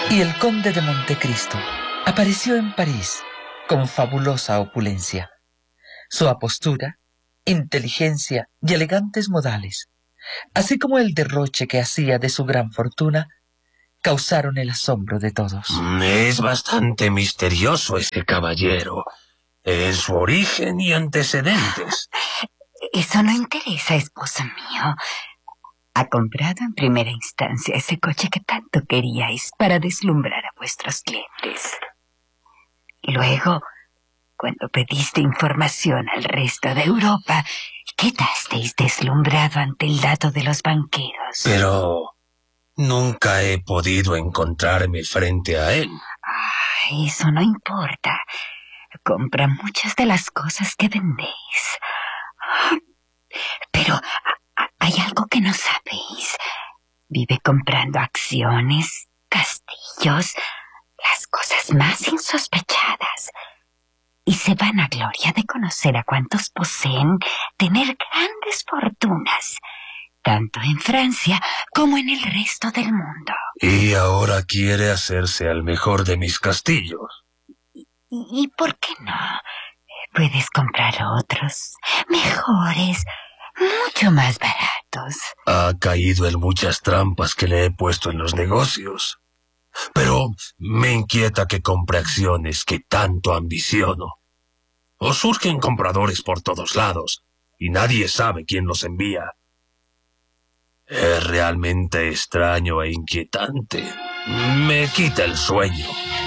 Y el conde de Montecristo apareció en París con fabulosa opulencia. Su apostura, inteligencia y elegantes modales, así como el derroche que hacía de su gran fortuna, causaron el asombro de todos. Es bastante misterioso este caballero. Su origen y antecedentes. Eso no interesa, esposo mío. Ha comprado en primera instancia ese coche que tanto queríais para deslumbrar a vuestros clientes. Luego, cuando pediste información al resto de Europa, quedasteis deslumbrado ante el dato de los banqueros. Pero nunca he podido encontrarme frente a él. Eso no importa. Compra muchas de las cosas que vendéis. Pero hay algo que no sabéis. Vive comprando acciones, castillos, las cosas más insospechadas. Y se vanagloria de conocer a cuantos poseen tener grandes fortunas, tanto en Francia como en el resto del mundo. Y ahora quiere hacerse al mejor de mis castillos. ¿Y por qué no? Puedes comprar otros, mejores, mucho más baratos. Ha caído en muchas trampas que le he puesto en los negocios. Pero me inquieta que compre acciones que tanto ambiciono. O surgen compradores por todos lados, y nadie sabe quién los envía. Es realmente extraño e inquietante. Me quita el sueño.